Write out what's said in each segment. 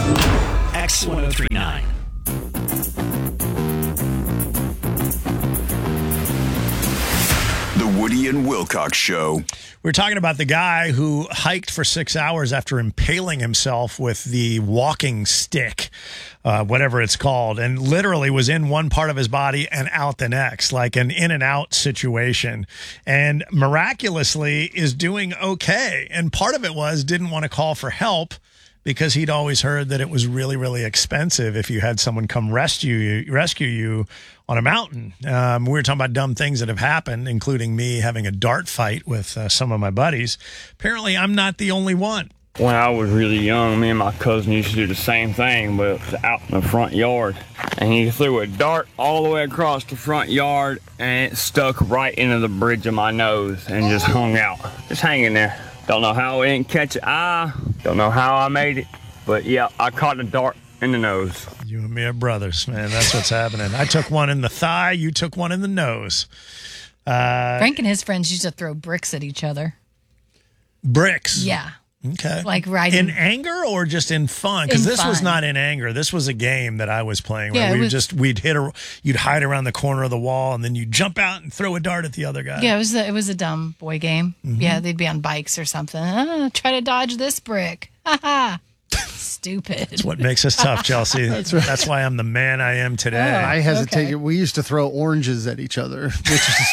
X1039. The Woody and Wilcox Show. We're talking about the guy who hiked for 6 hours after impaling himself with the walking stick, whatever it's called, and literally was in one part of his body and out the next, like an in and out situation, and miraculously is doing okay. And part of it was didn't want to call for help because he'd always heard that it was really, really expensive if you had someone come rescue you on a mountain. We were talking about dumb things that have happened, including me having a dart fight with some of my buddies. Apparently, I'm not the only one. When I was really young, me and my cousin used to do the same thing, but it was out in the front yard. And he threw a dart all the way across the front yard, and it stuck right into the bridge of my nose and just hung out. Just hanging there. Don't know how it didn't catch an eye. Don't know how I made it. But yeah, I caught a dart in the nose. You and me are brothers, man. That's what's happening. I took one in the thigh. You took one in the nose. Frank and his friends used to throw bricks at each other. Bricks? Yeah. Okay. Like riding. In anger or just in fun? Because this was not in anger. This was a game that I was playing where you'd hide around the corner of the wall and then you'd jump out and throw a dart at the other guy. Yeah, it was a dumb boy game. Mm-hmm. Yeah, they'd be on bikes or something. Try to dodge this brick. Ha ha. Stupid. That's what makes us tough, Chelsea. That's right. That's why I'm the man I am today. I hesitate. Okay. We used to throw oranges at each other, which is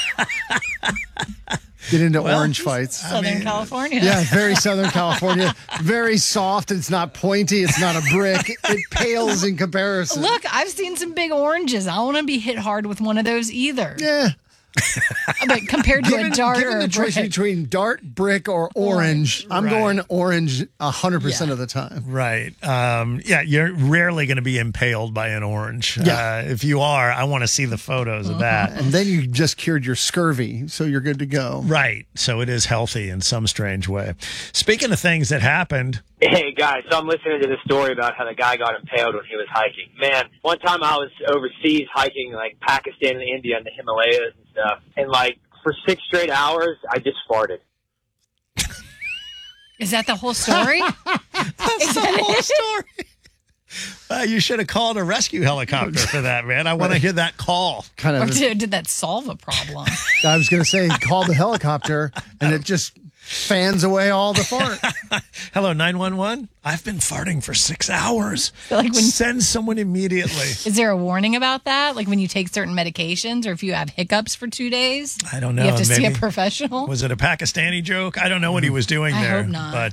get into orange fights. Southern California. Yeah, very Southern California. Very soft. It's not pointy. It's not a brick. It pales in comparison. Look, I've seen some big oranges. I don't want to be hit hard with one of those either. Yeah. But compared to a dart given or a the choice brick. between dart, brick, or orange, I'm going orange 100% of the time. Right. Yeah, you're rarely going to be impaled by an orange. Yeah. If you are, I want to see the photos of that. And then you just cured your scurvy, so you're good to go. Right. So it is healthy in some strange way. Speaking of things that happened. Hey, guys, so I'm listening to this story about how the guy got impaled when he was hiking. Man, one time I was overseas hiking, like Pakistan and India and the Himalayas and stuff, and, like, for 6 straight hours, I just farted. Is that the whole story? That's the whole story. You should have called a rescue helicopter for that, man. I want to hear that call. Or did that solve a problem? I was going to say, call the helicopter, and it just fans away all the fart. Hello, 911. I've been farting for 6 hours. Like send someone immediately. Is there a warning about that? Like when you take certain medications or if you have hiccups for 2 days? I don't know. You have to see a professional? Was it a Pakistani joke? I don't know what he was doing there. I hope not. But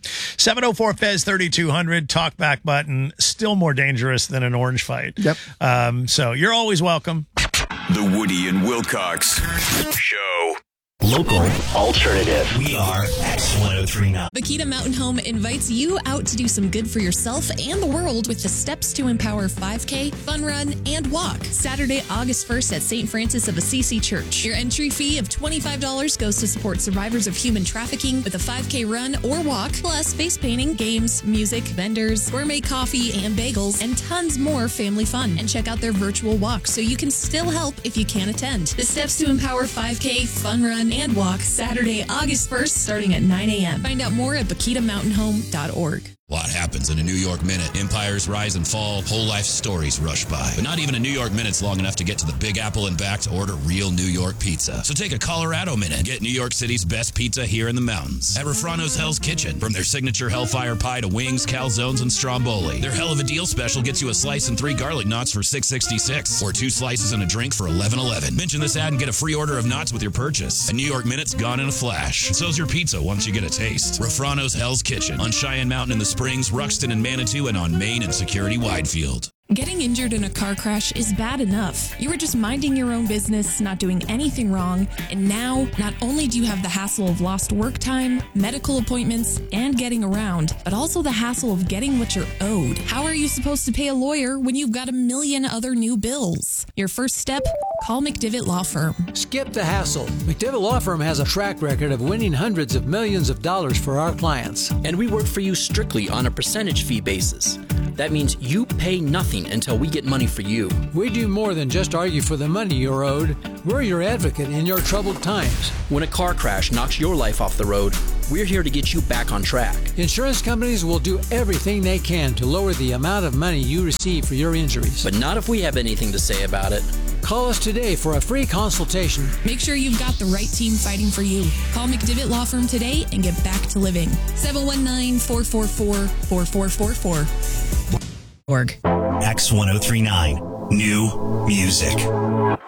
704-FEZ-3200, talkback button, still more dangerous than an orange fight. Yep. So you're always welcome. The Woody and Wilcox Show. Local alternative. We are X1039. Bakita Mountain Home invites you out to do some good for yourself and the world with the Steps to Empower 5K, Fun Run, and Walk. Saturday, August 1st at St. Francis of Assisi Church. Your entry fee of $25 goes to support survivors of human trafficking with a 5K run or walk, plus face painting, games, music, vendors, gourmet coffee and bagels, and tons more family fun. And check out their virtual walk so you can still help if you can't attend. The Steps to Empower 5K, Fun Run, and Walk, Saturday, August 1st, starting at 9 a.m. Find out more at BakitaMountainHome.org. A lot happens in a New York minute. Empires rise and fall, whole life stories rush by. But not even a New York minute's long enough to get to the Big Apple and back to order real New York pizza. So take a Colorado minute. Get New York City's best pizza here in the mountains. At Refrano's Hell's Kitchen. From their signature Hellfire Pie to wings, calzones, and stromboli. Their Hell of a Deal special gets you a slice and 3 garlic knots for $6.66. Or 2 slices and a drink for $11.11. Mention this ad and get a free order of knots with your purchase. A New York minute's gone in a flash. So's your pizza once you get a taste. Refrano's Hell's Kitchen. On Cheyenne Mountain in the Springs, Ruxton and Manitou, and on Main and Security Widefield. Getting injured in a car crash is bad enough. You were just minding your own business, not doing anything wrong, and now not only do you have the hassle of lost work time, medical appointments, and getting around, but also the hassle of getting what you're owed. How are you supposed to pay a lawyer when you've got a million other new bills? Your first step? Call McDivitt Law Firm. Skip the hassle. McDivitt Law Firm has a track record of winning hundreds of millions of dollars for our clients. And we work for you strictly on a percentage fee basis. That means you pay nothing until we get money for you. We do more than just argue for the money you're owed. We're your advocate in your troubled times. When a car crash knocks your life off the road, we're here to get you back on track. Insurance companies will do everything they can to lower the amount of money you receive for your injuries. But not if we have anything to say about it. Call us today for a free consultation. Make sure you've got the right team fighting for you. Call McDivitt Law Firm today and get back to living. 719-444-4444. X1039. New music.